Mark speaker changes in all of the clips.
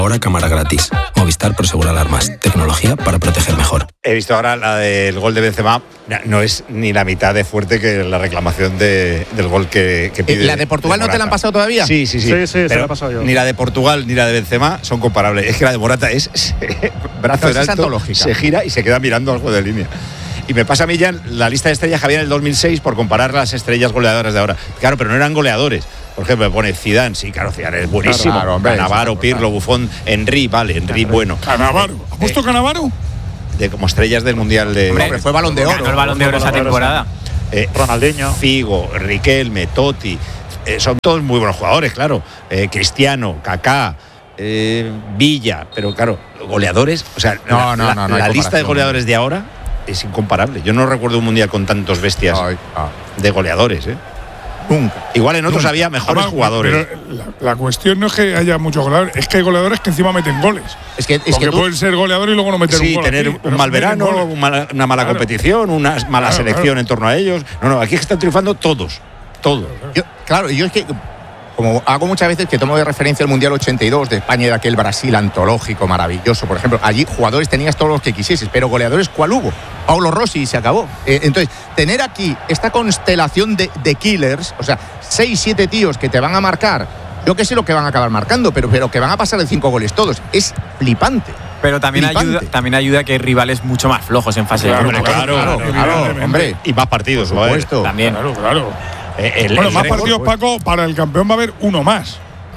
Speaker 1: Ahora cámara gratis. Movistar Prosegur Alarmas. Tecnología para proteger mejor.
Speaker 2: He visto ahora la del gol de Benzema. No es ni la mitad de fuerte que la reclamación del gol que pide.
Speaker 3: ¿La de Portugal no te la han pasado todavía?
Speaker 2: Sí.
Speaker 4: Sí,
Speaker 2: Pero
Speaker 4: se la he pasado yo.
Speaker 2: Ni la de Portugal ni la de Benzema son comparables. Es que la de Morata es brazo en alto, se gira y se queda mirando al juego de línea. Y me pasa a mí ya la lista de estrellas que había en el 2006 por comparar las estrellas goleadoras de ahora. Claro, pero no eran goleadores. Por ejemplo, me pone Zidane, sí, claro, Zidane es buenísimo.
Speaker 3: Claro, hombre,
Speaker 2: Cannavaro, Pirlo, Buffon, Henry, vale, Henry bueno.
Speaker 5: Cannavaro. ¿Ha puesto Cannavaro?
Speaker 2: Como estrellas del Mundial de...
Speaker 3: Hombre, fue Balón de Oro.
Speaker 6: Ganó el Balón de Oro esa temporada.
Speaker 4: Ronaldinho,
Speaker 2: Figo, Riquelme, Totti, son todos muy buenos jugadores, claro. Cristiano, Kaká, Villa, pero claro, goleadores, o sea, la lista de goleadores de ahora es incomparable. Yo no recuerdo un mundial con tantos bestias de goleadores,
Speaker 3: Nunca.
Speaker 2: Igual en otros había mejores jugadores.
Speaker 5: Pero la cuestión no es que haya muchos goleadores, es que hay goleadores que encima meten goles.
Speaker 3: Es que
Speaker 5: pueden ser goleadores y luego no meter un gol.
Speaker 2: Tener un mal verano, una mala competición, una mala selección en torno a ellos. No, aquí están triunfando todos.
Speaker 3: Yo es que, como hago muchas veces que tomo de referencia el Mundial 82 de España y de aquel Brasil antológico, maravilloso, por ejemplo, allí jugadores tenías todos los que quisieses, pero goleadores, ¿cuál hubo? Paulo Rossi y se acabó. Entonces, tener aquí esta constelación de killers, o sea, 6-7 tíos que te van a marcar, yo que sé lo que van a acabar marcando, pero que van a pasar de 5 goles todos, es flipante.
Speaker 6: Pero también ayuda que hay rivales mucho más flojos en fase de grupo.
Speaker 2: Claro,
Speaker 3: hombre.
Speaker 2: Y más partidos,
Speaker 3: por supuesto.
Speaker 6: También.
Speaker 5: Claro. Más partidos, Paco, para el campeón va a haber uno más.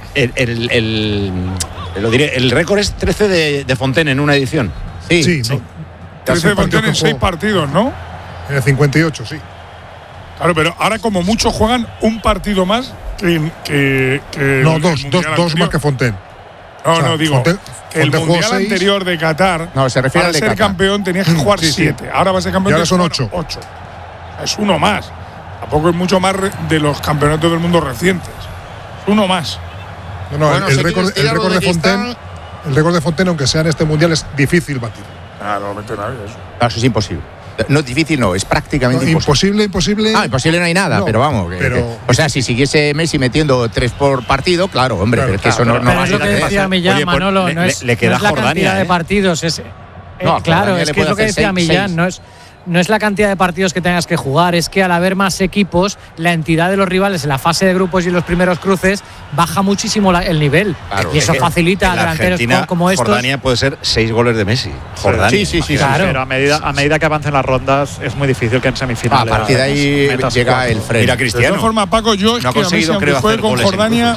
Speaker 2: Lo diré, el récord es 13 de Fontaine en una edición.
Speaker 5: Sí. 13 de Fontaine en 6 partidos, ¿no?
Speaker 7: En el 58, sí.
Speaker 5: Claro, pero ahora como muchos juegan un partido más que
Speaker 7: no, dos más que Fontaine.
Speaker 5: No, digo que el Mundial anterior de Qatar,
Speaker 3: se refiere
Speaker 5: para
Speaker 3: al de
Speaker 5: ser
Speaker 3: Qatar.
Speaker 5: Campeón tenías que jugar 7. Ahora va a ser campeón.
Speaker 7: Y ahora son 8.
Speaker 5: Es uno más. Tampoco es mucho más de los campeonatos del mundo recientes. Uno más.
Speaker 7: El récord de Fontaine, aunque sea en este mundial, es difícil batir.
Speaker 5: No mete nadie eso.
Speaker 3: Eso es imposible. No es difícil, no, es prácticamente imposible.
Speaker 7: Imposible.
Speaker 3: Imposible no hay nada, pero vamos. O sea, si siguiese Messi metiendo 3 por partido, claro, hombre, pero es que eso no
Speaker 8: pero
Speaker 3: va a
Speaker 8: es lo que decía Millán, Manolo, no es la cantidad de partidos. Claro, es que es lo que decía Millán, no es la cantidad de partidos que tengas que jugar, es que al haber más equipos, la entidad de los rivales en la fase de grupos y en los primeros cruces baja muchísimo el nivel.
Speaker 2: Claro,
Speaker 8: y eso facilita a delanteros como estos.
Speaker 2: Jordania puede ser 6 goles de Messi. Jordania.
Speaker 3: Sí.
Speaker 4: Claro. Pero a medida que avancen las rondas es muy difícil que en semifinales.
Speaker 3: A partir de ahí llega el freno.
Speaker 2: Mira, Cristiano.
Speaker 5: De todas formas, Paco, yo es que a Messi, aunque juegue con Jordania,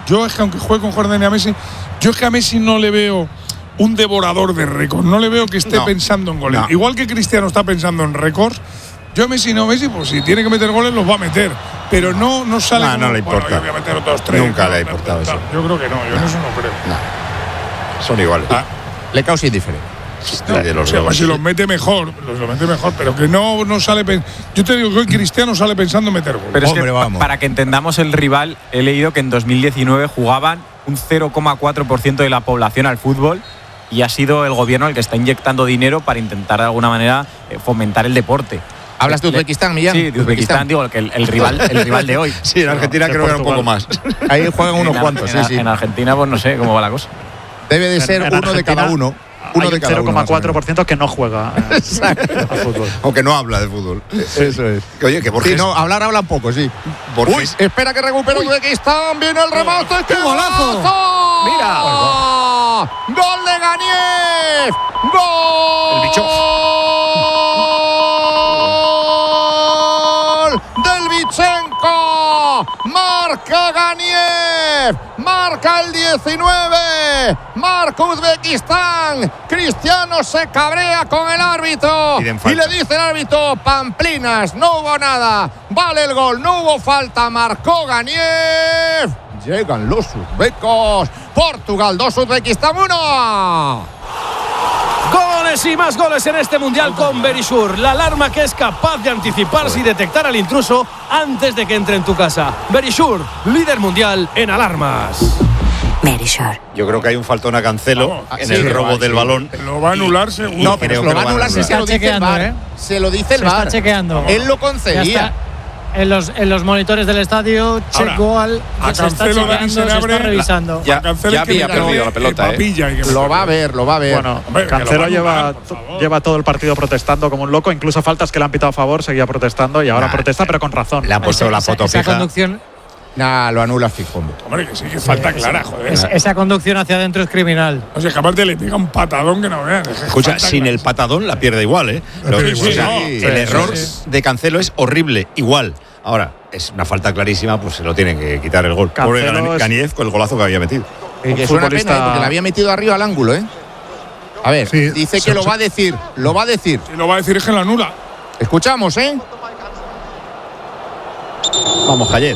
Speaker 5: yo es que a Messi no le veo un devorador de récords. No le veo que esté pensando en goles. Igual que Cristiano está pensando en récords, yo a Messi, pues si tiene que meter goles, los va a meter. Pero no sale.
Speaker 2: No le importa.
Speaker 5: Yo voy a meter otros 3.
Speaker 2: Nunca le ha importado eso.
Speaker 5: Yo creo que no, yo en eso no creo.
Speaker 2: Son iguales.
Speaker 3: Le causa indiferente.
Speaker 5: Si los mete mejor, pero que no sale. Yo te digo que hoy Cristiano sale pensando en meter goles.
Speaker 6: Pero es que para que entendamos el rival, he leído que en 2019 jugaban un 0,4% de la población al fútbol. Y ha sido el gobierno el que está inyectando dinero para intentar de alguna manera fomentar el deporte.
Speaker 3: ¿Hablas de Uzbekistán, Millán?
Speaker 6: Sí, de Uzbekistán, digo, el rival de hoy.
Speaker 2: Sí, en Argentina creo que era un poco más.
Speaker 3: Ahí juegan unos cuantos, sí.
Speaker 6: En Argentina, pues no sé cómo va la cosa.
Speaker 3: Debe de ser uno de cada uno.
Speaker 4: Hay un 0,4% que no juega al fútbol.
Speaker 2: O que no habla de fútbol.
Speaker 3: Eso es.
Speaker 2: Oye, que Borges…
Speaker 3: Sí, no, habla un poco, sí.
Speaker 2: Borges.
Speaker 3: Uy, espera que recupere Uzbekistán. Viene el remate.
Speaker 8: ¡Qué golazo!
Speaker 3: ¡Mira! ¡Gol de Ganiev! ¡Gol!
Speaker 2: El bicho.
Speaker 3: ¡Del Vichenko! ¡Marca Ganiev! ¡Marca el 19! ¡Marca Uzbekistán! Cristiano se cabrea con el árbitro y le dice el árbitro: Pamplinas, no hubo nada, vale el gol, no hubo falta, marcó Ganiev. Llegan los uzbecos. Portugal 2, Uzbekistán 1.
Speaker 9: Goles y más goles en este mundial con Verisure, la alarma que es capaz de anticiparse y detectar al intruso antes de que entre en tu casa. Verisure, líder mundial en alarmas.
Speaker 10: Verisure.
Speaker 2: Yo creo que hay un faltón a Cancelo en el robo del balón.
Speaker 5: Lo va a anular seguro.
Speaker 3: No, pero lo va a anular si se lo dice el VAR. Se lo dice el VAR.
Speaker 8: Está chequeando.
Speaker 3: Él lo concedía.
Speaker 8: en los monitores del estadio. Check goal.
Speaker 5: A Cancelo, Dani
Speaker 8: se está revisando.
Speaker 11: Ya había perdido la pelota.
Speaker 3: Lo va a ver.
Speaker 4: Bueno, Cancelo lleva todo el partido protestando como un loco. Incluso faltas que le han pitado a favor, seguía protestando y ahora protesta, pero con razón.
Speaker 2: Le han puesto la foto fija.
Speaker 8: Esa conducción.
Speaker 3: Lo anula fijo.
Speaker 5: Hombre, que sí, que falta clara, joder.
Speaker 8: Esa conducción hacia adentro es criminal.
Speaker 5: O sea, que aparte le pega un patadón que no vean.
Speaker 2: Escucha, sin el patadón la pierde igual, ¿eh? El error de Cancelo es horrible, igual. Ahora, es una falta clarísima, pues se lo tienen que quitar el gol. Pobre Ganiev con el golazo que había metido.
Speaker 3: Es una pena, porque le había metido arriba al ángulo, ¿eh? A ver, dice que lo va a decir.
Speaker 5: Si lo va a decir es que lo anula.
Speaker 3: Escuchamos, ¿eh?
Speaker 2: Vamos, Javier.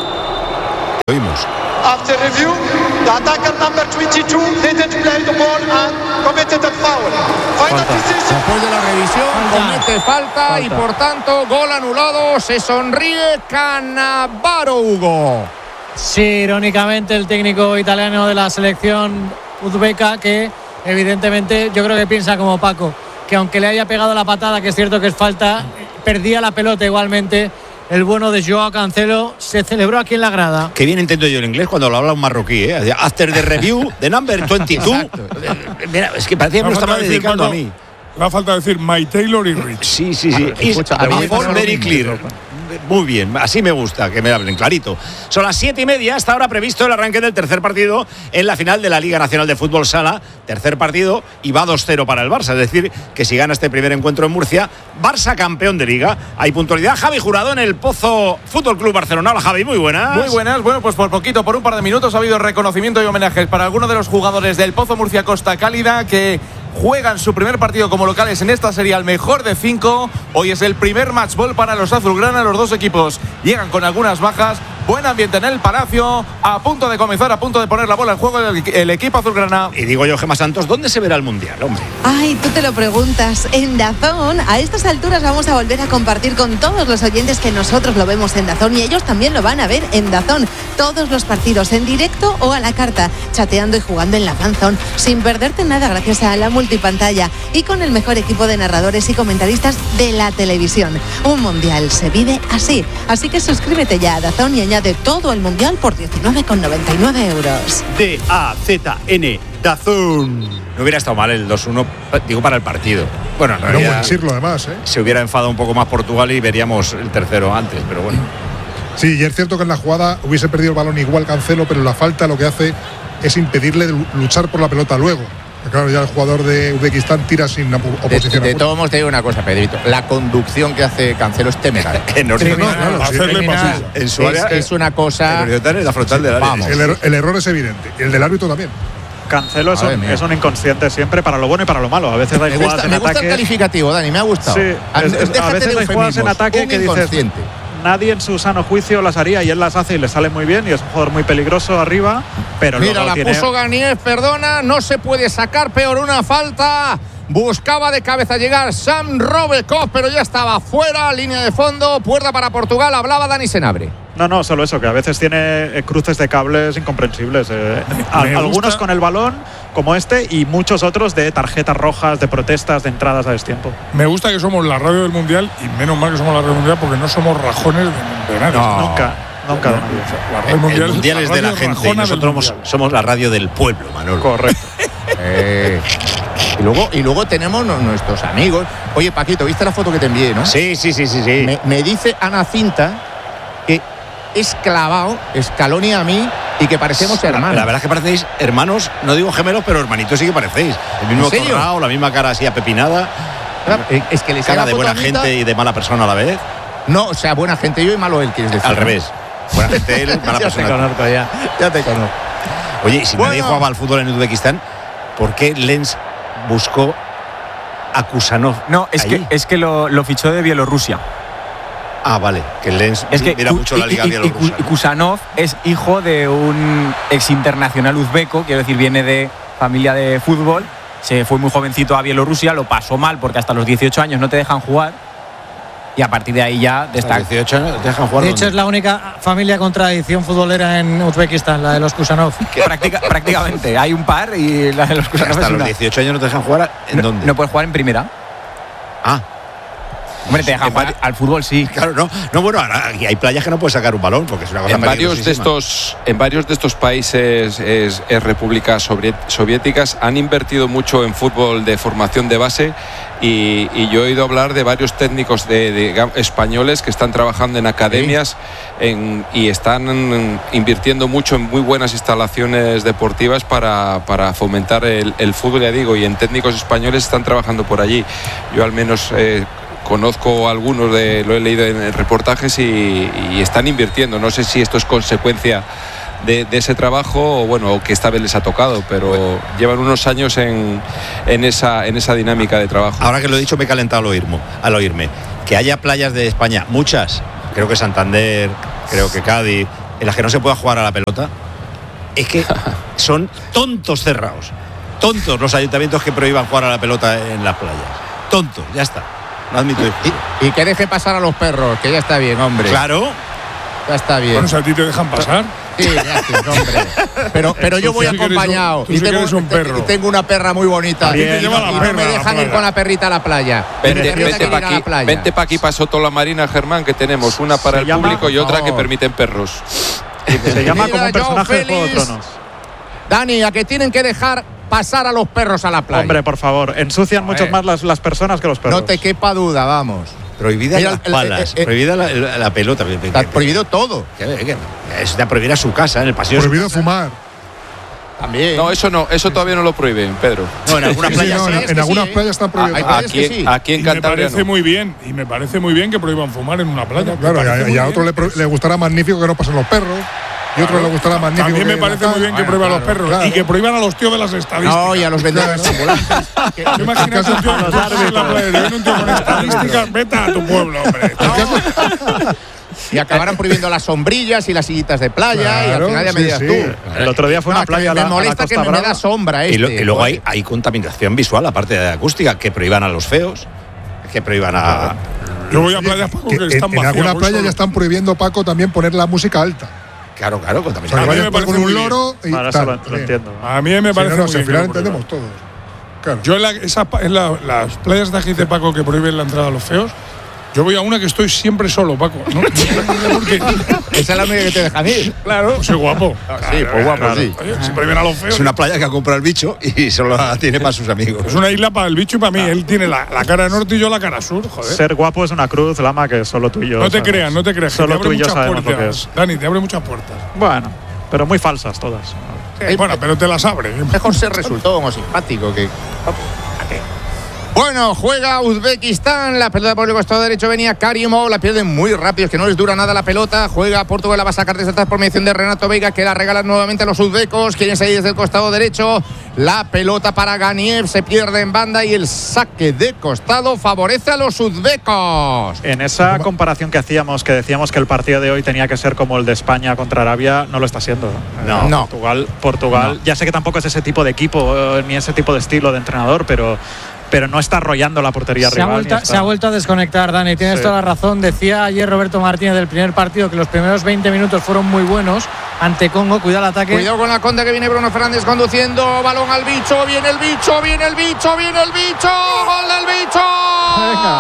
Speaker 2: Oímos.
Speaker 12: After review, the attacker number 22 didn't play the ball and committed a foul. Final decision.
Speaker 3: Después de la revisión, comete falta y por tanto, gol anulado. Se sonríe Cannavaro, Hugo.
Speaker 8: Sí, irónicamente el técnico italiano de la selección uzbeca, que evidentemente yo creo que piensa como Paco, que aunque le haya pegado la patada, que es cierto que es falta, perdía la pelota igualmente. El bueno de Joao Cancelo se celebró aquí en la grada.
Speaker 2: Qué bien entiendo yo el inglés cuando lo habla un marroquí, ¿eh? After the review, the number 22. Mira, es que parecía que me lo estaba dedicando a mí.
Speaker 5: Le ha falta decir My Taylor y Rich.
Speaker 2: Sí. Escucha, very clear. Muy bien, así me gusta que me hablen clarito. Son las 7:30, hasta ahora previsto el arranque del tercer partido en la final de la Liga Nacional de Fútbol Sala. Tercer partido y va 2-0 para el Barça, es decir, que si gana este primer encuentro en Murcia, Barça campeón de Liga. Hay puntualidad. Javi Jurado en el Pozo Fútbol Club Barcelona. Hola, Javi, muy buenas.
Speaker 13: Muy buenas. Bueno, pues por poquito, por un par de minutos ha habido reconocimiento y homenajes para algunos de los jugadores del Pozo Murcia Costa Cálida que juegan su primer partido como locales en esta serie al mejor de 5. Hoy es el primer match ball para los azulgrana. Los dos equipos llegan con algunas bajas. Buen ambiente en el Palacio. A punto de comenzar, a punto de poner la bola en juego el equipo azulgrana.
Speaker 2: Y digo yo, Gemma Santos, ¿dónde se verá el Mundial, hombre?
Speaker 14: Ay, tú te lo preguntas. En DAZN, a estas alturas vamos a volver a compartir con todos los oyentes que nosotros lo vemos en DAZN y ellos también lo van a ver en DAZN. Todos los partidos en directo o a la carta, chateando y jugando en la fanzone, sin perderte nada gracias a la multipantalla y con el mejor equipo de narradores y comentaristas de la televisión. Un Mundial se vive así. Así que suscríbete ya a DAZN y añade todo el Mundial por 19,99 euros.
Speaker 2: DAZN, DAZN. No hubiera estado mal el 2-1, digo, para el partido. Bueno, en realidad,
Speaker 7: buen siglo además, ¿eh?
Speaker 2: Se hubiera enfadado un poco más Portugal y veríamos el tercero antes, pero bueno.
Speaker 7: Sí, y es cierto que en la jugada hubiese perdido el balón igual Cancelo, pero la falta lo que hace es impedirle luchar por la pelota luego. Claro, ya el jugador de Uzbekistán tira sin oposición.
Speaker 3: De todos modos te digo una cosa, Pedrito. La conducción que hace Cancelo es temeraria.
Speaker 2: En su área
Speaker 3: es una cosa.
Speaker 2: La frontal del área.
Speaker 7: Vamos. El error es evidente. Y el del árbitro también.
Speaker 4: Cancelo es un inconsciente siempre, para lo bueno y para lo malo. A veces hay jugadas en ataque.
Speaker 3: Me gusta el calificativo, Dani, me ha gustado.
Speaker 4: Sí, a veces hay jugadas en ataque que dices, nadie en su sano juicio las haría y él las hace y le sale muy bien y es un jugador muy peligroso arriba, pero
Speaker 3: mira,
Speaker 4: luego
Speaker 3: la puso Ganiev, perdona, no se puede sacar, peor una falta. Buscaba de cabeza llegar Sam Robekov, pero ya estaba fuera, línea de fondo, puerta para Portugal, hablaba Dani Senabre.
Speaker 4: No, solo eso, que a veces tiene cruces de cables incomprensibles. Algunos con el balón, como este, y muchos otros de tarjetas rojas, de protestas, de entradas a destiempo.
Speaker 5: Me gusta que somos la radio del Mundial, y menos mal que somos la radio del Mundial, porque no somos rajones de nada.
Speaker 4: No, nunca.
Speaker 2: El Mundial es de la gente y nosotros somos la radio del pueblo, Manolo.
Speaker 4: Correcto.
Speaker 3: Y luego tenemos nuestros amigos. Oye, Paquito, ¿viste la foto que te envié, no?
Speaker 2: Sí.
Speaker 3: Me dice Ana Cinta que es clavado Scaloni a mí y que parecemos hermanos.
Speaker 2: La verdad es que parecéis hermanos, no digo gemelos, pero hermanitos sí que parecéis. El mismo torrao, la misma cara así apepinada.
Speaker 3: Es que les
Speaker 2: cara de buena gente y de mala persona a la vez.
Speaker 3: No, o sea, buena gente yo y malo él, quieres decir.
Speaker 2: Al revés. Buena gente él, mala persona.
Speaker 3: Ya te conozco.
Speaker 2: Oye, y si nadie jugaba al fútbol en Uzbekistán, ¿por qué Lens buscó a Kusanov?
Speaker 6: No, es que lo fichó de Bielorrusia.
Speaker 2: Ah, vale, que Lens mira mucho la Liga Bielorrusa.
Speaker 6: Y Kusanov es hijo de un ex internacional uzbeco, quiero decir, viene de familia de fútbol. Se fue muy jovencito a Bielorrusia, lo pasó mal porque hasta los 18 años no te dejan jugar. Y a partir de ahí ya destaca.
Speaker 2: 18 años te dejan jugar.
Speaker 8: De hecho, es la única familia con tradición futbolera en Uzbekistán, la de los Kusanov.
Speaker 6: Prácticamente. Hay un par y la de los Kusanov.
Speaker 2: Hasta los 18 años no te dejan jugar. ¿En dónde?
Speaker 6: No puedes jugar en primera.
Speaker 2: Ah.
Speaker 6: Hombre, te dejan jugar al fútbol, sí.
Speaker 2: Claro, no, bueno, ahora aquí hay playas que no puedes sacar un balón porque es una cosa
Speaker 11: en varios de estos países repúblicas soviéticas han invertido mucho en fútbol de formación de base y yo he oído hablar de varios técnicos españoles que están trabajando en academias y están invirtiendo mucho en muy buenas instalaciones deportivas para fomentar el fútbol, ya digo, y en técnicos españoles están trabajando por allí. Yo al menos conozco algunos, lo he leído en reportajes y están invirtiendo. No sé si esto es consecuencia de ese trabajo o que esta vez les ha tocado, pero llevan unos años en esa dinámica de trabajo.
Speaker 2: Ahora que lo he dicho me he calentado al oírme. Que haya playas de España, muchas, creo que Santander, creo que Cádiz, en las que no se pueda jugar a la pelota, es que son tontos cerrados. Tontos los ayuntamientos que prohíban jugar a la pelota en las playas. Tontos, ya está. No admito.
Speaker 3: Y que deje pasar a los perros, que ya está bien, hombre.
Speaker 2: Claro.
Speaker 3: Ya está bien.
Speaker 5: Bueno, si a ti te dejan pasar.
Speaker 3: Sí, gracias, hombre. Pero yo voy acompañado.
Speaker 5: Y
Speaker 3: tengo una perra muy bonita. Y no me dejan ir con la perrita a la playa.
Speaker 11: Vente para aquí, para Soto la Marina, Germán, que tenemos una para el público y otra que permiten perros.
Speaker 4: Se llama como un personaje de Juego de Tronos.
Speaker 3: Dani, a que tienen que dejar pasar a los perros a la playa.
Speaker 4: Hombre, por favor, ensucian mucho más las personas que los perros.
Speaker 3: No te quepa duda, vamos.
Speaker 2: Prohibida las palas, prohibida la pelota.
Speaker 3: Está prohibido todo.
Speaker 2: Está prohibida su casa, en el pasillo.
Speaker 7: Prohibido fumar.
Speaker 3: También.
Speaker 11: No, eso todavía no lo prohíben, Pedro.
Speaker 2: No, en algunas playas
Speaker 7: en algunas playas están prohibidos.
Speaker 11: Aquí en Cantabria
Speaker 5: me parece muy bien que prohíban fumar en una playa.
Speaker 7: Claro, y a otro le gustará magnífico que no pasen los perros. Y otro le gustará magnífico.
Speaker 5: También me parece muy bien que prohíban a los perros. Claro. Y que prohíban a los tíos de las estadísticas.
Speaker 3: No, y a los vendedores ambulantes.
Speaker 5: Imagínate un tío en la playa. Viene un tío con estadísticas. Vete a tu pueblo, hombre.
Speaker 3: Y acabarán prohibiendo las sombrillas y las sillitas de playa. Claro, y al final ya me dirás tú.
Speaker 4: El otro día fue una playa.
Speaker 3: Me molesta que me da sombra.
Speaker 2: Y luego hay contaminación visual, aparte de acústica, que prohíban a los feos, que prohíban a.
Speaker 5: Yo voy a playas, Paco, que están vacías.
Speaker 7: En alguna playa ya están prohibiendo, Paco, también poner la música alta.
Speaker 2: Claro, contaminación.
Speaker 7: O sea, que vayas con un loro y
Speaker 4: ahora
Speaker 7: tal.
Speaker 4: Lo entiendo.
Speaker 5: A mí me parece muy bien.
Speaker 7: Al final entendemos todos. Claro.
Speaker 5: Yo en las playas de aquí de Paco que prohíben la entrada a los feos, yo voy a una que estoy siempre solo, Paco. ¿No?
Speaker 3: Esa es la única que te dejan ir.
Speaker 5: Claro. Soy guapo.
Speaker 3: Sí, pues guapo, sí.
Speaker 5: Oye, si prohíben a los feos.
Speaker 2: Es una playa que ha comprado el bicho y solo la tiene para sus amigos.
Speaker 5: Es una isla para el bicho y para mí. Él tiene la cara norte y yo la cara sur, joder.
Speaker 4: Ser guapo es una cruz, Lama, que solo tú y yo.
Speaker 5: No te creas.
Speaker 4: Solo tú y yo sabemos lo que es.
Speaker 5: Dani, te abre muchas puertas.
Speaker 4: Bueno, pero muy falsas todas.
Speaker 5: Bueno, pero te las abre.
Speaker 3: Mejor ser resultado como simpático que. Bueno, juega Uzbekistán, la pelota por el costado derecho venía Karimov, la pierde muy rápido, es que no les dura nada la pelota, juega Portugal, la va a sacar desde atrás por mediación de Renato Veiga, que la regalan nuevamente a los uzbecos, quieren salir desde el costado derecho, la pelota para Ganiev, se pierde en banda y el saque de costado favorece a los uzbecos.
Speaker 4: En esa comparación que hacíamos, que decíamos que el partido de hoy tenía que ser como el de España contra Arabia, no lo está siendo.
Speaker 3: No.
Speaker 4: Portugal, ya sé que tampoco es ese tipo de equipo, ni ese tipo de estilo de entrenador, pero no está arrollando la portería rival.
Speaker 8: Se ha vuelto a desconectar, Dani. Tienes toda la razón. Decía ayer Roberto Martínez del primer partido que los primeros 20 minutos fueron muy buenos ante Congo. Cuidado el ataque.
Speaker 3: Cuidado con la contra que viene Bruno Fernández conduciendo. Balón al bicho. Viene el bicho. Gol del bicho.
Speaker 8: Venga.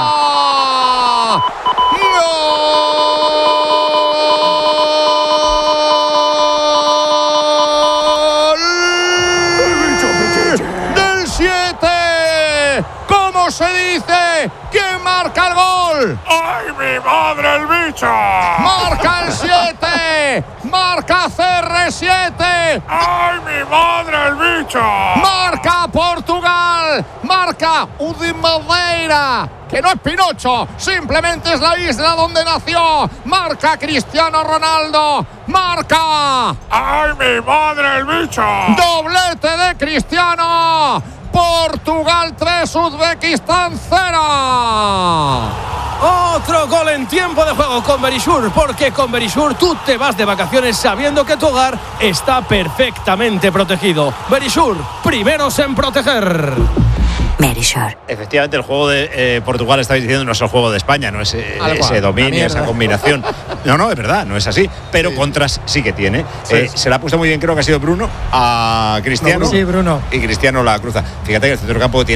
Speaker 3: ¿Cómo se dice? ¿Quién marca el gol?
Speaker 5: ¡Ay, mi madre, el bicho!
Speaker 3: ¡Marca el 7! ¡Marca CR7!
Speaker 5: ¡Ay, mi madre, el bicho!
Speaker 3: ¡Marca Portugal! ¡Marca Udin Madeira! Que no es Pinocho, simplemente es la isla donde nació. ¡Marca Cristiano Ronaldo! ¡Marca!
Speaker 5: ¡Ay, mi madre, el bicho!
Speaker 3: ¡Doblete de Cristiano! Portugal 3, Uzbekistán 0.
Speaker 9: Otro gol en tiempo de juego con Berisur, porque con Berisur tú te vas de vacaciones sabiendo que tu hogar está perfectamente protegido. Berisur, primeros en proteger.
Speaker 10: Merisur.
Speaker 2: Efectivamente, el juego de Portugal, estáis diciendo, no es el juego de España, no es ese dominio, esa combinación. No, es verdad, no es así. Pero contras sí que tiene. Se la ha puesto muy bien, creo que ha sido Bruno, a Cristiano.
Speaker 8: Sí, Bruno.
Speaker 2: Y Cristiano la cruza. Fíjate que el centrocampo que tienen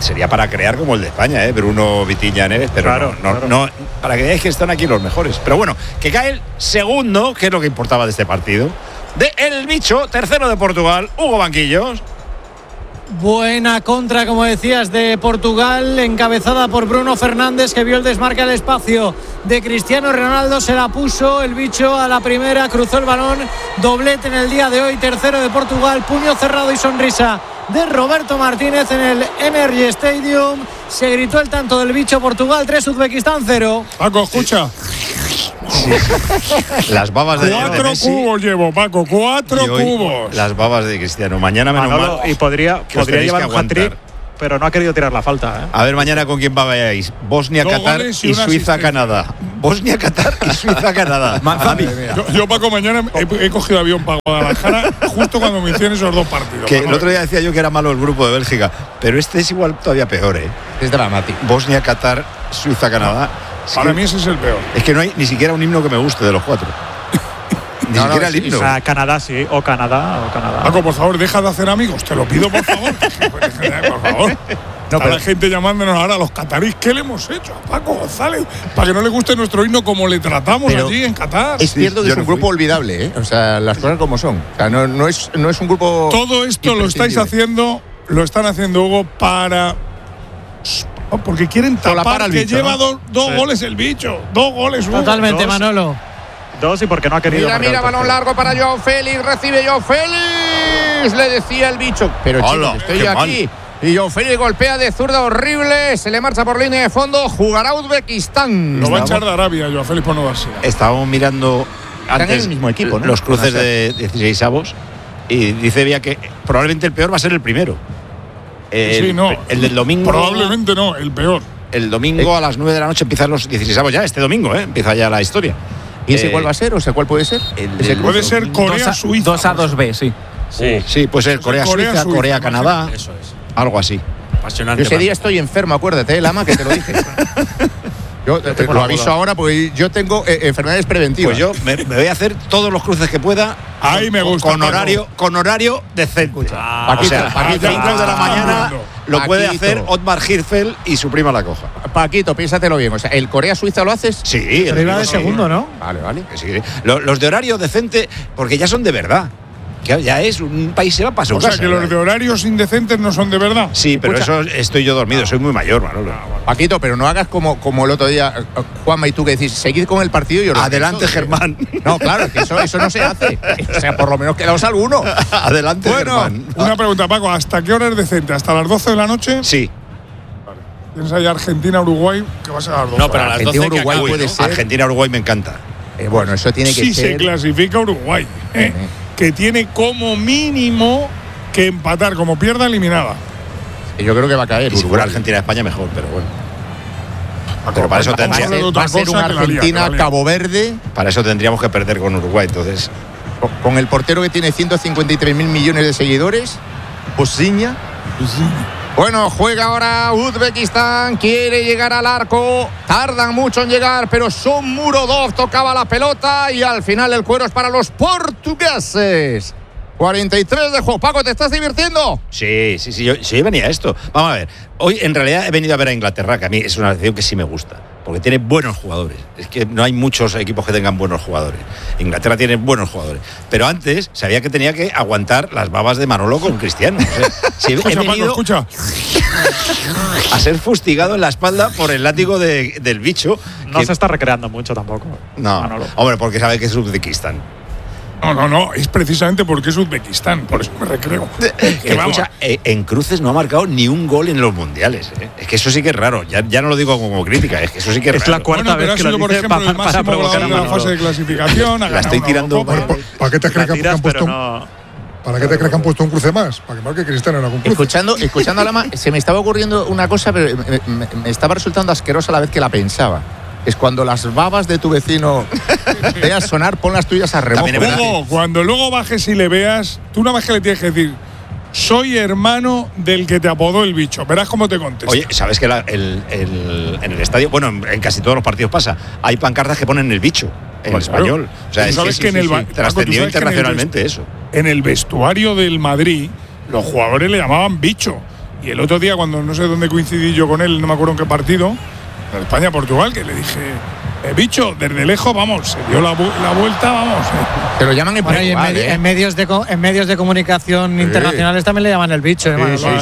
Speaker 2: sería para crear como el de España, Bruno, Vitinha, Neves, pero claro, no, para que veáis que están aquí los mejores. Pero bueno, que cae el segundo, que es lo que importaba de este partido, de El Bicho, tercero de Portugal, Hugo Banquillos.
Speaker 8: Buena contra, como decías, de Portugal, encabezada por Bruno Fernández, que vio el desmarque al espacio de Cristiano Ronaldo, se la puso el Bicho a la primera, cruzó el balón, doblete en el día de hoy, tercero de Portugal, puño cerrado y sonrisa de Roberto Martínez en el Energy Stadium. Se gritó el tanto del Bicho. Portugal 3, Uzbekistán 0.
Speaker 5: Paco, escucha.
Speaker 2: Sí. Las babas de Messi.
Speaker 5: 4 cubos llevo, Paco, 4 cubos.
Speaker 2: Las babas de Cristiano. Mañana menos mal.
Speaker 4: Y podría llevar un hat-trick, pero no ha querido tirar la falta.
Speaker 2: A ver mañana con quién vayáis. Bosnia, Qatar y Suiza, Canadá. Bosnia, Qatar y Suiza, Canadá.
Speaker 5: Yo, Paco, mañana he cogido avión para Guadalajara justo cuando me hicieron esos 2 partidos.
Speaker 2: Que el otro día decía yo que era malo el grupo de Bélgica, pero este es igual todavía peor,
Speaker 15: Es dramático.
Speaker 2: Bosnia, Qatar, Suiza, Canadá.
Speaker 5: Para mí ese es el peor.
Speaker 2: Es que no hay ni siquiera un himno que me guste de los 4. Ni siquiera el himno.
Speaker 4: O sea, Canadá sí, o Canadá.
Speaker 5: Paco, por favor, deja de hacer amigos, te lo pido, por favor. Por favor. Pero la gente llamándonos ahora a los cataríes. ¿Qué le hemos hecho a Paco González para que no le guste nuestro himno como le tratamos allí en Qatar?
Speaker 15: Es cierto que es un grupo olvidable, O sea, las cosas como son. O sea, no es un grupo.
Speaker 5: Todo esto lo están haciendo, Hugo, porque quieren tapar que
Speaker 15: bicho,
Speaker 5: lleva 2 goles el Bicho. 2 goles, Hugo.
Speaker 8: Totalmente, Manolo.
Speaker 4: 2 y porque no ha querido.
Speaker 3: Mira, balón largo para Joao Félix. Recibe Joao Félix. Le decía el Bicho. Pero chicos, estoy aquí. Y Joao Félix golpea de zurda horrible. Se le marcha por línea de fondo. Jugará Uzbekistán.
Speaker 5: Lo va a echar de Arabia, Joao Félix, por no darse.
Speaker 2: Estábamos mirando antes
Speaker 15: el mismo equipo, ¿no?
Speaker 2: Los cruces de 16avos. Y dice Vía que probablemente el peor va a ser el primero.
Speaker 5: Sí, no.
Speaker 2: El del domingo.
Speaker 5: Probablemente no, el peor.
Speaker 2: El domingo a las 9 de la noche empiezan los 16avos ya. Este domingo, empieza ya la historia.
Speaker 15: ¿Y ese cuál va a ser? O sea, ¿cuál puede ser?
Speaker 5: Puede ser Corea-Suiza.
Speaker 6: 2-2B, sí.
Speaker 2: Sí, puede ser Corea-Suiza, Corea-Canadá.
Speaker 15: Eso es.
Speaker 2: Algo así.
Speaker 15: Apasionante. Yo ese día estoy enfermo, acuérdate, Lama, que te lo dije. Yo te lo aviso ahora porque yo tengo enfermedades preventivas.
Speaker 2: Pues yo me voy a hacer todos los cruces que pueda.
Speaker 5: Ahí me gusta.
Speaker 2: Con horario decente.
Speaker 15: Paquito,
Speaker 2: o sea, a las 5 de la mañana lo puede hacer Otmar Hirfeld y su prima la coja.
Speaker 15: Paquito, piénsatelo bien. O sea, ¿el Corea-Suiza lo haces?
Speaker 2: Sí.
Speaker 8: Pero iba de segundo, ¿no?
Speaker 15: Vale.
Speaker 2: Sí. Los de horario decente, porque ya son de verdad. Que ya es un país se va para su casa.
Speaker 5: O sea, que los de horarios indecentes no son de verdad.
Speaker 2: Sí, pero eso estoy yo dormido, soy muy mayor, Manolo.
Speaker 15: Paquito, pero no hagas como el otro día, Juanma y tú, que decís, seguid con el partido y os
Speaker 2: adelante, Germán.
Speaker 15: No, claro, que eso no se hace. O sea, por lo menos quedaos alguno.
Speaker 2: Adelante, Germán.
Speaker 5: Una pregunta, Paco, ¿hasta qué hora es decente? ¿Hasta las 12 de la noche?
Speaker 2: Sí.
Speaker 5: Piensa ya Argentina-Uruguay, que va a ser a las 12.
Speaker 2: No, pero a las 12 Uruguay puede ser. Argentina-Uruguay me encanta.
Speaker 15: Bueno, eso tiene que ser.
Speaker 5: Si se clasifica Uruguay, que tiene como mínimo que empatar, como pierda eliminada.
Speaker 15: Yo creo que va a caer.
Speaker 2: Y si fuera Argentina-España mejor, pero bueno. Pero para eso tendríamos
Speaker 15: va a ser una Argentina-Cabo Verde.
Speaker 2: Para eso tendríamos que perder con Uruguay, entonces.
Speaker 15: Con el portero que tiene 153.000 millones de seguidores, Bosnia.
Speaker 3: Bueno, juega ahora Uzbekistán, quiere llegar al arco, tardan mucho en llegar, pero Son Murodov tocaba la pelota y al final el cuero es para los portugueses. 43 de juego. Paco, ¿te estás divirtiendo?
Speaker 2: Sí, yo venía a esto. Vamos a ver, hoy en realidad he venido a ver a Inglaterra, que a mí es una selección que sí me gusta, porque tiene buenos jugadores. Es que no hay muchos equipos que tengan buenos jugadores. Inglaterra tiene buenos jugadores. Pero antes sabía que tenía que aguantar las babas de Manolo con Cristiano. O sea, si he venido
Speaker 5: escucha.
Speaker 2: A ser fustigado en la espalda por el látigo del Bicho.
Speaker 4: No se está recreando mucho tampoco.
Speaker 2: No,
Speaker 4: Manolo.
Speaker 2: Hombre, porque sabe que es Uzbekistán.
Speaker 5: No, es precisamente porque es Uzbekistán, por eso me recreo.
Speaker 2: Escucha, en cruces no ha marcado ni un gol en los mundiales. Es que eso sí que es raro. Ya no lo digo como crítica, es que eso sí que es raro.
Speaker 4: Es la cuarta vez que lo dice,
Speaker 5: por ejemplo, para provocar a la fase de clasificación.
Speaker 2: La estoy tirando.
Speaker 7: ¿Para qué te crees que han puesto? ¿Para qué te crees que han puesto un cruce más? Para que marque Cristiano en algún cruce.
Speaker 15: Escuchando a Lama, se me estaba ocurriendo una cosa, pero me estaba resultando asquerosa a la vez que la pensaba. Es cuando las babas de tu vecino veas sonar, pon las tuyas a remojo.
Speaker 5: Hugo, cuando luego bajes y le veas, tú una vez que le tienes que decir, soy hermano del que te apodó el Bicho. Verás cómo te contesta.
Speaker 2: Oye, ¿sabes que en el estadio, bueno, en casi todos los partidos pasa, hay pancartas que ponen el Bicho en español? O sea,
Speaker 5: sabes que
Speaker 2: trascendió internacionalmente eso.
Speaker 5: En el vestuario del Madrid, los jugadores le llamaban Bicho. Y el otro día, cuando no sé dónde coincidí yo con él, no me acuerdo en qué partido, España-Portugal, que le dije, bicho, desde lejos, vamos, se dio la vuelta, vamos.
Speaker 15: Te lo llaman en Portugal,
Speaker 8: en medios de comunicación internacionales también le llaman el bicho.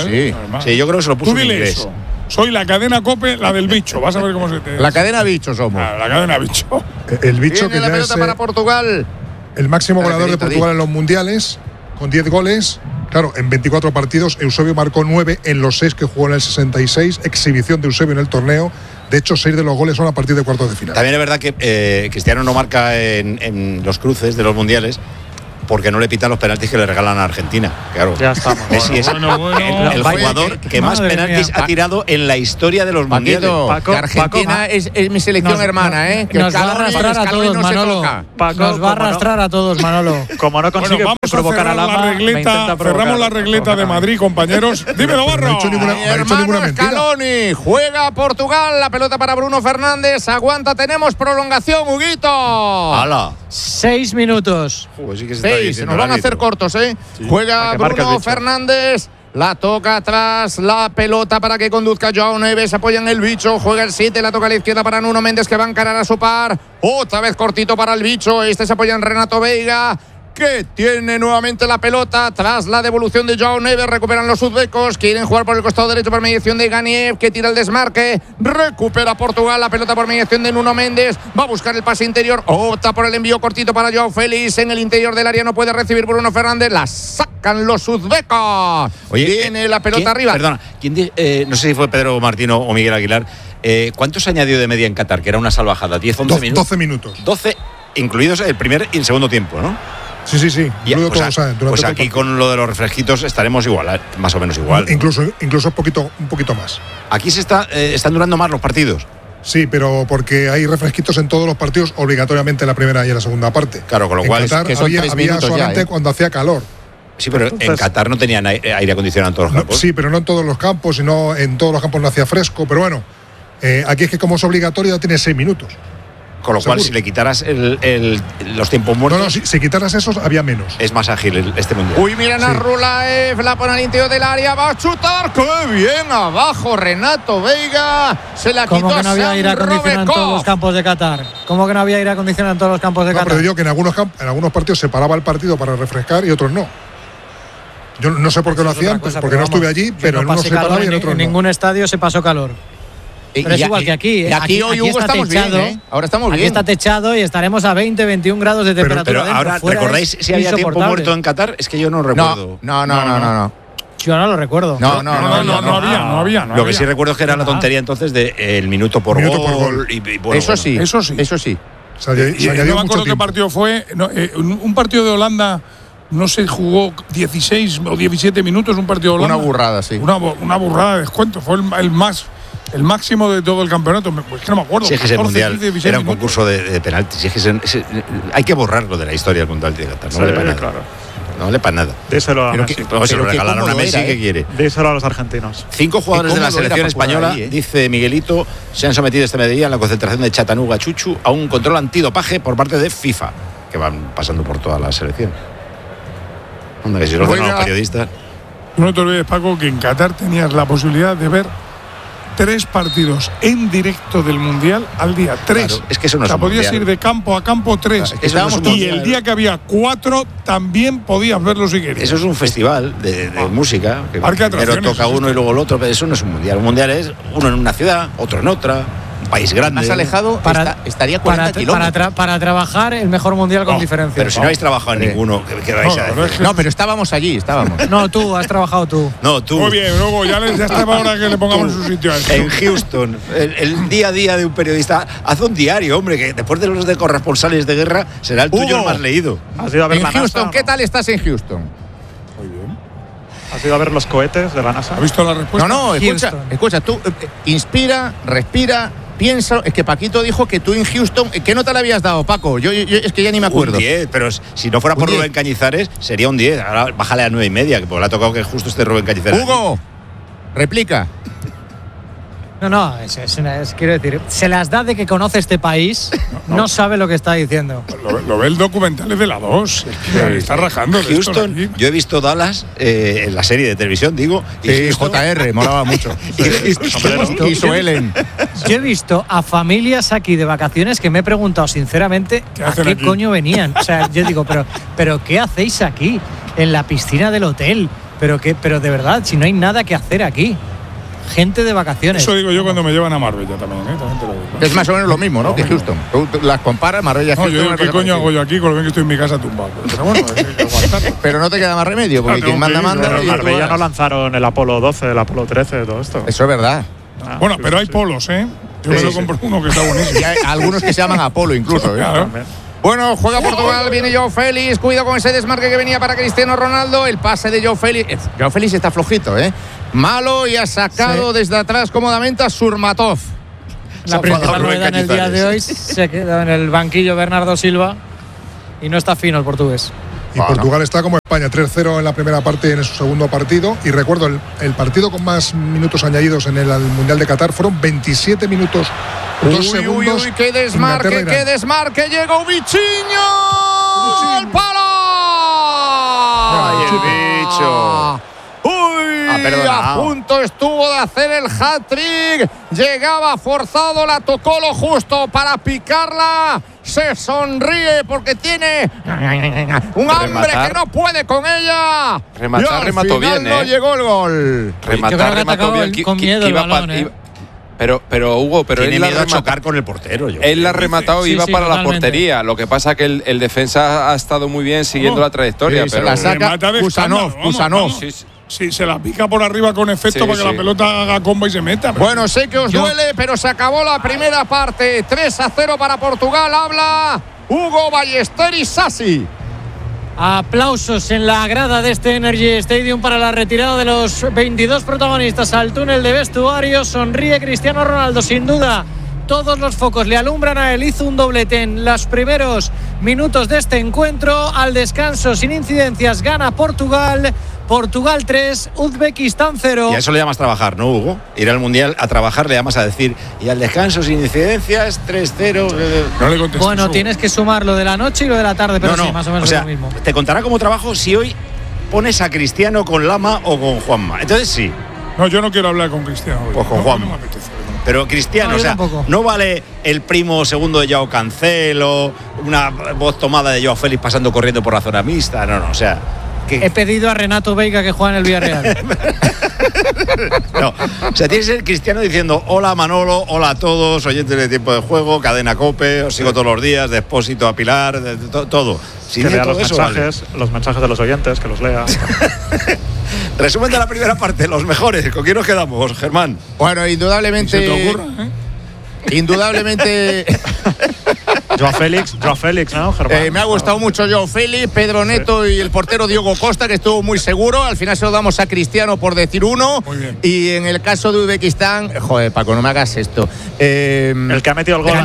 Speaker 2: Sí, yo creo que se lo puso en inglés.
Speaker 5: Eso. Soy la cadena COPE, la del bicho. Vas a ver cómo se te...
Speaker 15: La cadena bicho somos.
Speaker 5: La cadena bicho.
Speaker 7: El bicho que
Speaker 15: la
Speaker 7: ya
Speaker 15: pelota
Speaker 7: es
Speaker 15: para Portugal.
Speaker 7: El máximo goleador de Portugal en los mundiales, con 10 goles. Claro, en 24 partidos, Eusebio marcó 9 en los 6 que jugó en el 66. Exhibición de Eusebio en el torneo. De hecho, 6 de los goles son a partir de cuartos de final.
Speaker 2: También es verdad que Cristiano no marca en los cruces de los mundiales porque no le pitan los penaltis que le regalan a Argentina. Claro.
Speaker 4: Ya estamos.
Speaker 2: Messi es el jugador que más penaltis ha tirado en la historia de los mundiales.
Speaker 15: Paco, Argentina es mi selección hermana,
Speaker 8: Que nos va a arrastrar a todos, Manolo. Nos va a arrastrar a todos, Manolo.
Speaker 4: Como no consigue provocar a Lama,
Speaker 5: cerramos la regleta de Madrid, compañeros. Dímelo, Barro.
Speaker 15: Hermano Scaloni, juega Portugal, la pelota para Bruno Fernández. Aguanta, tenemos prolongación, Huguito.
Speaker 2: ¡Hala!
Speaker 8: 6 minutos.
Speaker 2: Pues sí que
Speaker 15: se nos van a hacer cortos, ¿eh? Sí. Juega Bruno Fernández. La toca atrás, la pelota para que conduzca Joao Neves, apoya en el bicho, juega el 7, la toca a la izquierda para Nuno Méndez que va a encarar a su par. Otra vez cortito para el bicho, se apoya en Renato Veiga, que tiene nuevamente la pelota tras la devolución de Joao Neves. Recuperan los uzbecos, quieren jugar por el costado derecho por mediación de Ganiev, que tira el desmarque, recupera Portugal la pelota por mediación de Nuno Méndez, va a buscar el pase interior, opta por el envío cortito para Joao Félix, en el interior del área no puede recibir Bruno Fernández, la sacan los uzbecos.
Speaker 2: Oye,
Speaker 15: tiene la pelota arriba.
Speaker 2: Perdona, no sé si fue Pedro Martino o Miguel Aguilar, ¿cuántos añadió de media en Qatar? Que era una salvajada, 10, 11 minutos.
Speaker 7: 12 minutos.
Speaker 2: 12, incluidos el primer y el segundo tiempo, ¿no?
Speaker 7: Sí.
Speaker 2: Pues aquí con lo de los refresquitos estaremos igual, más o menos igual.
Speaker 7: Incluso un poquito más.
Speaker 2: Aquí están durando más los partidos.
Speaker 7: Sí, pero porque hay refresquitos en todos los partidos, obligatoriamente en la primera y en la segunda parte.
Speaker 2: Claro, con lo cual
Speaker 7: Qatar había solamente cuando hacía calor.
Speaker 2: Sí, pero en Qatar no tenían aire acondicionado en todos los campos.
Speaker 7: Sí, pero no en todos los campos, sino en todos los campos no hacía fresco. Pero bueno, aquí es que como es obligatorio tiene 6 minutos.
Speaker 2: Con lo cual, si le quitaras los tiempos muertos…
Speaker 7: No, si quitaras esos, había menos.
Speaker 2: Es más ágil este mundial.
Speaker 15: Uy, miren a Rulaev, la pone al interior del área, va a chutar. ¡Qué bien! Abajo, Renato Veiga. Se la quitó.
Speaker 8: ¿Cómo que no había aire acondicionado en todos los campos de Qatar? ¿Cómo que no había aire acondicionado en todos los campos de Qatar?
Speaker 7: Pero digo que en algunos partidos se paraba el partido para refrescar y otros no. Yo no sé por qué lo hacían, porque no estuve allí, pero en unos se paraba y en otros no.
Speaker 8: En ningún estadio se pasó calor. Pero es igual que aquí.
Speaker 15: Y aquí hoy, Hugo, estamos techado, bien, Ahora estamos bien.
Speaker 8: Aquí está techado y estaremos a 20, 21 grados de temperatura.
Speaker 2: Pero ahora, ¿recordáis si había tiempo muerto en Qatar? Es que yo no recuerdo.
Speaker 15: No.
Speaker 8: Yo no lo recuerdo.
Speaker 7: No
Speaker 5: había.
Speaker 2: Lo que sí recuerdo es que era la tontería entonces del minuto por gol.
Speaker 15: Eso sí.
Speaker 5: O sea, no me acuerdo qué partido fue. Un partido de Holanda… No se jugó 16 o 17 minutos, un partido de Holanda.
Speaker 15: Una burrada, sí.
Speaker 5: Una burrada de descuento. Fue el máximo de todo el campeonato. Es que no me acuerdo.
Speaker 2: Si es que ese mundial era un concurso de penaltis. Si es que hay que borrarlo de la historia del mundial de Qatar. No vale para nada. Claro. No vale para nada.
Speaker 4: Déselo a Messi.
Speaker 2: Se lo regalaron a Messi, ¿qué quiere?
Speaker 4: Déselo a los argentinos.
Speaker 2: 5 jugadores de la selección española, dice Miguelito, se han sometido este mediodía en la concentración de Chattanooga Chuchu a un control antidopaje por parte de FIFA, que van pasando por toda la selección. Hombre, si lo hacen los periodistas.
Speaker 5: No te olvides, Paco, que en Qatar tenías la posibilidad de ver 3 partidos en directo del Mundial al día. 3.
Speaker 2: Claro, es que eso no es un
Speaker 5: podías
Speaker 2: mundial.
Speaker 5: Ir de campo a campo 3.
Speaker 2: Claro,
Speaker 5: y el día que había 4 también podías verlo si querías.
Speaker 2: Eso es un festival de música. Que primero toca uno y luego el otro, pero eso no es un mundial. Un mundial es uno en una ciudad, otro en otra. País grande.
Speaker 15: Más alejado estaría 40 kilómetros.
Speaker 8: Para trabajar el mejor mundial con diferencia.
Speaker 2: Pero si no habéis trabajado en ninguno, ¿qué vais a decir?
Speaker 15: No, pero estábamos allí,
Speaker 8: No, tú, has trabajado tú.
Speaker 2: No, tú.
Speaker 5: Muy bien, luego ya estaba ahora que le pongamos en su sitio.
Speaker 2: En Houston, el día a día de un periodista, haz un diario, hombre, que después de los de corresponsales de guerra, será el tuyo el más leído.
Speaker 15: ¿Has ido a ver en Houston? NASA, ¿qué tal estás en Houston?
Speaker 7: Muy bien.
Speaker 4: ¿Has ido a ver los cohetes de la NASA?
Speaker 5: ¿Has visto la respuesta?
Speaker 15: No, escucha, tú inspira, respira. Piensa, es que Paquito dijo que tú en Houston, ¿qué nota le habías dado, Paco? Yo es que ya ni me acuerdo.
Speaker 2: Un 10, pero si no fuera por Rubén Cañizares, sería un 10. Ahora bájale a 9,5, que porque le ha tocado que justo esté Rubén Cañizares.
Speaker 15: Hugo, replica.
Speaker 8: No, quiero decir, se las da de que conoce este país, no sabe lo que está diciendo.
Speaker 5: Lo ve el documental, es de la 2. Está rajando.
Speaker 2: Houston, yo he visto Dallas en la serie de televisión, digo.
Speaker 15: Y JR, molaba mucho.
Speaker 8: y su Ellen. Yo he visto a familias aquí de vacaciones que me he preguntado sinceramente a qué coño venían. O sea, yo digo, pero ¿qué hacéis aquí? En la piscina del hotel. Pero de verdad, si no hay nada que hacer aquí. Gente de vacaciones.
Speaker 5: Eso digo yo cuando me llevan a Marbella también, también te lo digo.
Speaker 15: Es más o menos lo mismo, ¿no? Que Houston. Tú las comparas, Marbella,
Speaker 5: Houston. Yo digo, ¿qué coño hago yo aquí con lo bien que estoy en mi casa tumbado? Pero bueno,
Speaker 15: pero no te queda más remedio, porque quien manda.
Speaker 4: En Marbella no lanzaron el Apolo 12, el Apolo 13, todo esto.
Speaker 15: Eso es verdad.
Speaker 5: Bueno, pero hay polos, ¿eh? Yo me lo compro uno que está buenísimo.
Speaker 15: Y hay algunos que se llaman Apolo incluso, ¿eh?
Speaker 5: Claro.
Speaker 15: Bueno, juega Portugal, viene Joao Félix, cuidado con ese desmarque que venía para Cristiano Ronaldo, el pase de Joao Félix. Joao Félix está flojito, malo, y ha sacado desde atrás cómodamente a Surmatov.
Speaker 8: La principal novedad en el día de hoy se queda en el banquillo Bernardo Silva y no está fino el portugués.
Speaker 7: Y Portugal está como España, 3-0 en la primera parte en su segundo partido. Y recuerdo, el partido con más minutos añadidos en el Mundial de Qatar fueron 27 minutos. 2 segundos.
Speaker 15: Uy, qué desmarque, llegó Bichiño. ¡Al palo!
Speaker 2: ¡Ay, el bicho!
Speaker 15: A punto estuvo de hacer el hat-trick. Llegaba forzado, la tocó lo justo para picarla. Se sonríe porque tiene un hambre que no puede con ella.
Speaker 11: Remató bien,
Speaker 15: no llegó el gol.
Speaker 11: Remató bien.
Speaker 8: Con miedo el balón,
Speaker 11: Pero Hugo,
Speaker 2: tiene miedo a chocar con el portero.
Speaker 11: Él la ha rematado y iba para la portería. Lo que pasa que el defensa ha estado muy bien siguiendo la trayectoria.
Speaker 15: Pero la saca Kusanov.
Speaker 5: Sí, se la pica por arriba con efecto para que la pelota haga combo y se meta.
Speaker 15: Bueno, sé que os duele, pero se acabó la primera parte. 3-0 para Portugal. Habla Hugo Ballester Sassi.
Speaker 8: Aplausos en la grada de este Energy Stadium para la retirada de los 22 protagonistas al túnel de vestuario. Sonríe Cristiano Ronaldo, sin duda. Todos los focos le alumbran a él. Hizo un doblete en los primeros minutos de este encuentro. Al descanso, sin incidencias, gana Portugal. Portugal 3, Uzbekistán 0.
Speaker 2: Y a eso le llamas trabajar, ¿no, Hugo? Ir al Mundial a trabajar le llamas a decir, y al descanso sin incidencias, 3-0.
Speaker 5: No le contestes.
Speaker 8: Bueno, tienes que sumar lo de la noche y lo de la tarde, pero sí, más o menos es lo mismo.
Speaker 2: Te contará como trabajo si hoy pones a Cristiano con Lama o con Juanma. Entonces sí.
Speaker 5: No, yo no quiero hablar con Cristiano hoy.
Speaker 2: Pues con Juanma. No pero Cristiano, no vale el primo segundo de Joao Cancelo, una voz tomada de Joao Félix pasando corriendo por la zona mixta. No, o sea.
Speaker 8: He pedido a Renato Veiga que juegue en el Villarreal.
Speaker 2: No, o sea, tienes el Cristiano diciendo hola Manolo, hola a todos, oyentes de Tiempo de Juego, Cadena COPE, os sigo todos los días, de Expósito a Pilar, todo.
Speaker 4: Que lea los mensajes de los oyentes, que los lea.
Speaker 2: Resumen de la primera parte, los mejores. ¿Con quién nos quedamos, Germán?
Speaker 15: Bueno, indudablemente.
Speaker 5: ¿Se te ocurra,
Speaker 15: Indudablemente.
Speaker 4: Joao Félix, ¿no, Germán?
Speaker 15: Me ha gustado mucho Joao Félix, Pedro Neto y el portero Diogo Costa, que estuvo muy seguro. Al final se lo damos a Cristiano por decir uno.
Speaker 5: Muy bien.
Speaker 15: Y en el caso de Uzbekistán, joder, Paco, no me hagas esto.
Speaker 4: El que ha metido el gol.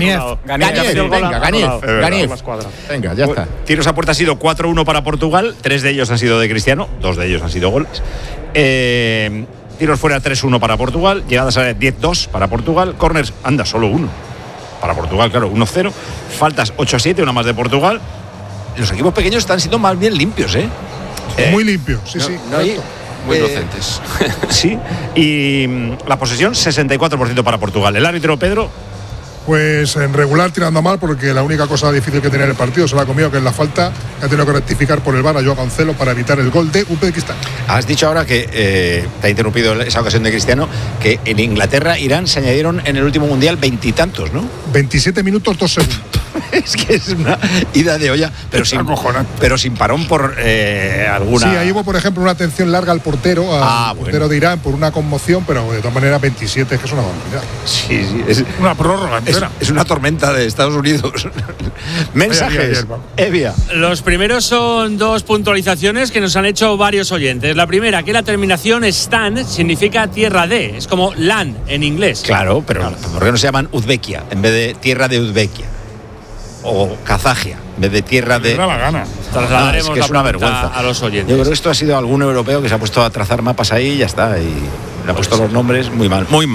Speaker 15: Ganiev. Venga, ya está.
Speaker 2: Tiros a puerta ha sido 4-1 para Portugal. 3 de ellos han sido de Cristiano, 2 de ellos han sido goles. Tiros fuera 3-1 para Portugal. Llegadas a 10-2 para Portugal. Corners, anda, solo uno. Para Portugal, claro, 1-0. Faltas 8-7, una más de Portugal. Los equipos pequeños están siendo más bien limpios,
Speaker 7: Muy limpios, sí.
Speaker 11: Muy inocentes.
Speaker 2: Sí. Y la posesión, 64% para Portugal. El árbitro, Pedro.
Speaker 7: Pues en regular tirando a mal, porque la única cosa difícil que tenía en el partido se la ha comido, que es la falta que ha tenido que rectificar por el VAR a Joao Cancelo para evitar el gol de Uzbekistán.
Speaker 2: Has dicho ahora que te ha interrumpido esa ocasión de Cristiano, que en Inglaterra, Irán se añadieron en el último mundial 20 y tantos, ¿no?
Speaker 7: 27 minutos, 2 segundos.
Speaker 2: Es que es una ida de olla, pero sin parón por alguna.
Speaker 7: Sí, ahí hubo, por ejemplo, una atención larga al portero, portero de Irán por una conmoción, pero de todas maneras 27, que es una barbaridad.
Speaker 2: Sí, es
Speaker 5: una prórroga entera.
Speaker 2: Es una tormenta de Estados Unidos. Mensajes. Evia.
Speaker 16: Los primeros son 2 puntualizaciones que nos han hecho varios oyentes. La primera, que la terminación Stan significa tierra de, es como LAN en inglés.
Speaker 2: Claro, pero ¿por qué no se llaman Uzbekia en vez de tierra de Uzbekia? O Kazakia, en vez de tierra de.
Speaker 5: Me da la gana.
Speaker 16: Trasladaremos
Speaker 2: es que es una vergüenza
Speaker 16: a los oyentes.
Speaker 2: Yo creo que esto ha sido algún europeo que se ha puesto a trazar mapas ahí y ya está. Y le ha puesto los nombres muy mal. Muy mal.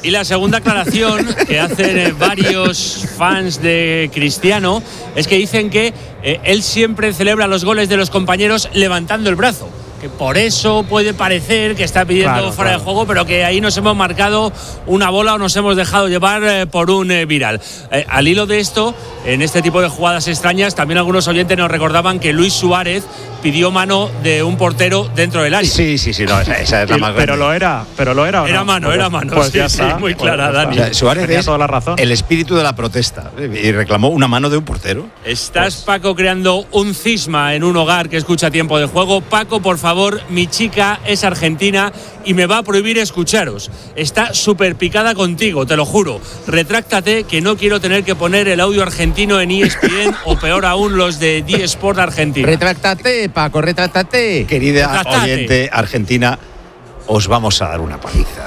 Speaker 16: Y la segunda aclaración que hacen varios fans de Cristiano es que dicen que él siempre celebra los goles de los compañeros levantando el brazo. Que por eso puede parecer que está pidiendo fuera de juego, pero que ahí nos hemos marcado una bola o nos hemos dejado llevar por un viral. Al hilo de esto, en este tipo de jugadas extrañas, también algunos oyentes nos recordaban que Luis Suárez pidió mano de un portero dentro del área.
Speaker 2: Sí, no, esa es la más grande.
Speaker 4: Pero lo era ¿o no?
Speaker 16: Era mano.
Speaker 4: Pues
Speaker 16: sí,
Speaker 4: ya está.
Speaker 16: muy clara, Dani.
Speaker 2: O sea, Suárez
Speaker 4: tenía
Speaker 2: es
Speaker 4: toda la razón.
Speaker 2: El espíritu de la protesta y reclamó una mano de un portero.
Speaker 16: Estás, Paco, creando un cisma en un hogar que escucha Tiempo de Juego. Paco, por favor, mi chica es argentina y me va a prohibir escucharos. Está súper picada contigo, te lo juro. Retráctate, que no quiero tener que poner el audio argentino en ESPN o peor aún los de D-Sport Argentina.
Speaker 15: Retráctate, Paco, retráctate.
Speaker 2: Querida oyente argentina, os vamos a dar una paliza.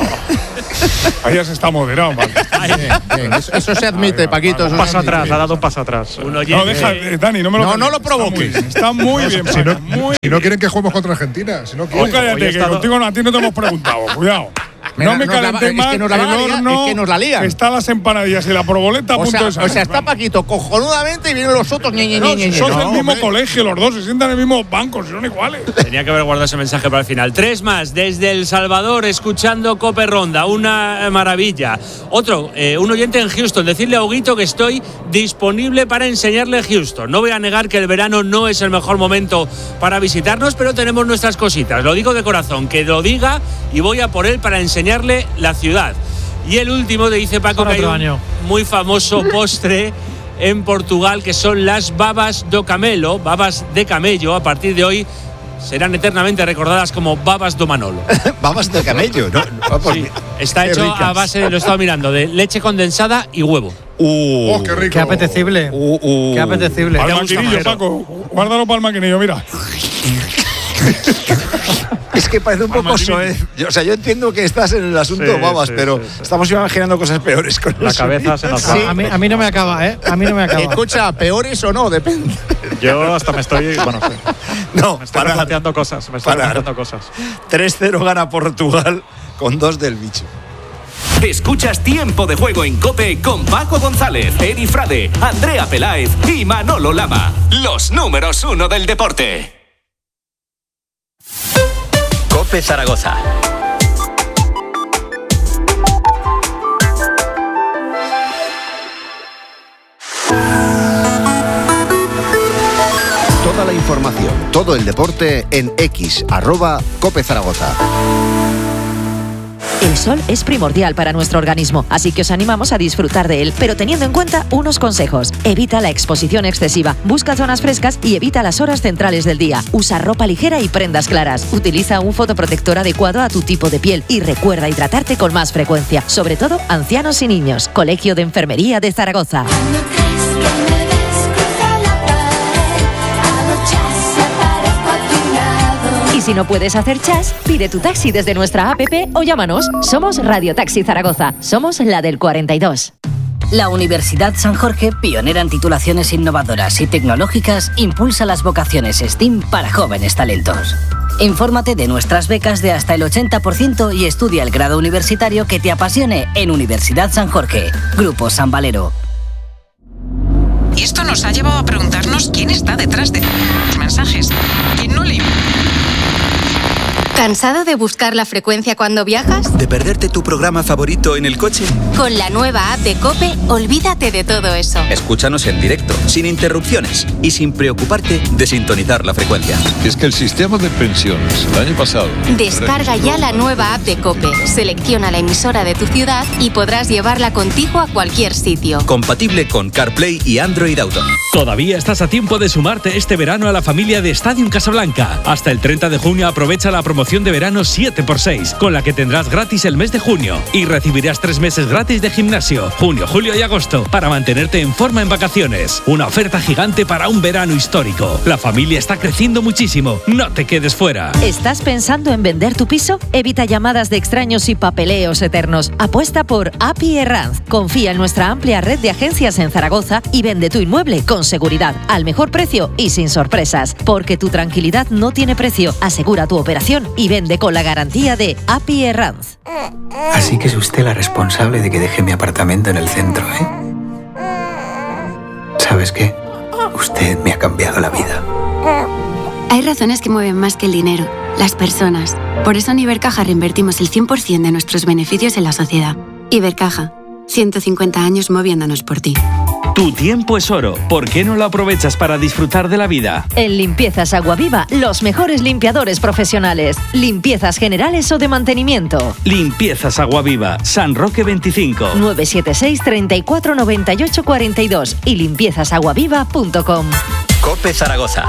Speaker 5: Ahí ya se está moderado, ¿vale?
Speaker 15: Bien. Eso se admite, Paquito.
Speaker 4: Un paso atrás, ha dado un paso atrás.
Speaker 5: No, deja, Dani, no me lo
Speaker 15: No lo provoques.
Speaker 5: Está muy bien.
Speaker 7: Si no quieren que juguemos contra Argentina. Si no quieren.
Speaker 5: Cállate, que contigo a ti no te hemos preguntado. Cuidado. No me calenté más, el horno,
Speaker 15: que nos la lían.
Speaker 5: Está las empanadillas y la proboleta a punto de salir.
Speaker 15: O sea, está Paquito cojonudamente y vienen los otros.
Speaker 5: Son del mismo colegio los dos, se sientan en el mismo banco, son iguales.
Speaker 16: Tenía que haber guardado ese mensaje para el final. 3 más, desde El Salvador, escuchando Cope Ronda, una maravilla. Otro, un oyente en Houston, decirle a Huguito que estoy disponible para enseñarle Houston. No voy a negar que el verano no es el mejor momento para visitarnos, pero tenemos nuestras cositas. Lo digo de corazón, que lo diga y voy a por él para enseñarle la ciudad. Y el último, te dice Paco, que hay un muy famoso postre en Portugal, que son las babas do camelo, babas de camello. A partir de hoy serán eternamente recordadas como babas do Manolo.
Speaker 2: Babas de camello, ¿no?
Speaker 16: Sí, está hecho ricas. A base, lo he estado mirando, de leche condensada y huevo.
Speaker 7: Qué rico.
Speaker 8: Qué apetecible. Qué apetecible.
Speaker 5: Al maquinillo, Paco. Guárdalo para el maquinillo, mira.
Speaker 2: Es que parece un poco soez. O sea, yo entiendo que estás en el asunto babas, pero estamos imaginando cosas peores con
Speaker 4: la cabeza. Se nos va.
Speaker 8: A mí no me acaba, ¿eh? A mí no me acaba.
Speaker 15: Escucha, peores o no, depende.
Speaker 4: Yo hasta me estoy. Bueno,
Speaker 2: no,
Speaker 4: me estoy planteando cosas.
Speaker 2: 3-0 gana Portugal con 2 del bicho.
Speaker 17: Escuchas Tiempo de Juego en COPE con Paco González, Eri Frade, Andrea Peláez y Manolo Lama. Los números 1 del deporte. COPE Zaragoza.
Speaker 18: Toda la información, todo el deporte en X, @COPE Zaragoza.
Speaker 19: El sol es primordial para nuestro organismo, así que os animamos a disfrutar de él, pero teniendo en cuenta unos consejos. Evita la exposición excesiva, busca zonas frescas y evita las horas centrales del día. Usa ropa ligera y prendas claras. Utiliza un fotoprotector adecuado a tu tipo de piel y recuerda hidratarte con más frecuencia, sobre todo ancianos y niños. Colegio de Enfermería de Zaragoza. Y si no puedes hacer chas, pide tu taxi desde nuestra app o llámanos. Somos Radio Taxi Zaragoza. Somos la del 42.
Speaker 20: La Universidad San Jorge, pionera en titulaciones innovadoras y tecnológicas, impulsa las vocaciones STEAM para jóvenes talentos. Infórmate de nuestras becas de hasta el 80% y estudia el grado universitario que te apasione en Universidad San Jorge. Grupo San Valero.
Speaker 21: Y esto nos ha llevado a preguntarnos quién está detrás de los mensajes. ¿Quién no le...
Speaker 22: ¿Cansado de buscar la frecuencia cuando viajas?
Speaker 23: ¿De perderte tu programa favorito en el coche?
Speaker 22: Con la nueva app de COPE, olvídate de todo eso.
Speaker 23: Escúchanos en directo, sin interrupciones y sin preocuparte de sintonizar la frecuencia.
Speaker 24: Es que el sistema de pensiones el año pasado...
Speaker 22: Descarga ya la nueva app de COPE, selecciona la emisora de tu ciudad y podrás llevarla contigo a cualquier sitio.
Speaker 23: Compatible con CarPlay y Android Auto.
Speaker 25: Todavía estás a tiempo de sumarte este verano a la familia de Stadium Casablanca. Hasta el 30 de junio aprovecha la promoción de verano 7x6, con la que tendrás gratis el mes de junio y recibirás 3 meses gratis de gimnasio, junio, julio y agosto, para mantenerte en forma en vacaciones. Una oferta gigante para un verano histórico. La familia está creciendo muchísimo, no te quedes fuera.
Speaker 19: ¿Estás pensando en vender tu piso? Evita llamadas de extraños y papeleos eternos. Apuesta por API Herranz. Confía en nuestra amplia red de agencias en Zaragoza y vende tu inmueble con seguridad, al mejor precio y sin sorpresas. Porque tu tranquilidad no tiene precio. Asegura tu operación y vende con la garantía de API Herranz.
Speaker 1: Así que es usted la responsable de que deje mi apartamento en el centro, ¿eh? ¿Sabes qué? Usted me ha cambiado la vida.
Speaker 9: Hay razones que mueven más que el dinero, las personas. Por eso en Ibercaja reinvertimos el 100% de nuestros beneficios en la sociedad. Ibercaja, 150 años moviéndonos por ti.
Speaker 25: Tu tiempo es oro. ¿Por qué no lo aprovechas para disfrutar de la vida?
Speaker 19: En Limpiezas Aguaviva, los mejores limpiadores profesionales. Limpiezas generales o de mantenimiento.
Speaker 25: Limpiezas Aguaviva, San Roque 25.
Speaker 19: 976 34 98 42 y limpiezasaguaviva.com.
Speaker 23: COPE Zaragoza.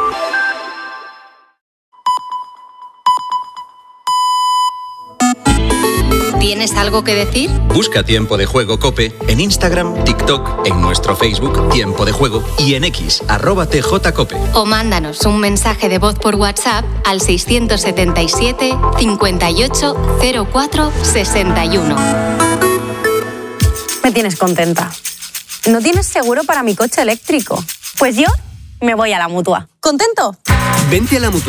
Speaker 22: ¿Tienes algo que decir?
Speaker 23: Busca Tiempo de Juego COPE en Instagram, TikTok, en nuestro Facebook Tiempo de Juego y en X, @TJCOPE.
Speaker 22: O mándanos un mensaje de voz por WhatsApp al 677 58 04 61.
Speaker 12: Me tienes contenta. ¿No tienes seguro para mi coche eléctrico? Pues yo me voy a la Mutua. ¿Contento?
Speaker 23: Vente a la Mutua